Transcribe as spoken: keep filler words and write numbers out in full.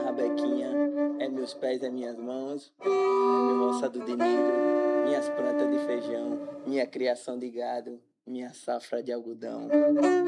rabequinha, é meus pés, é minhas mãos, é meu roçado de milho, minhas plantas de feijão, minha criação de gado, minha safra de algodão.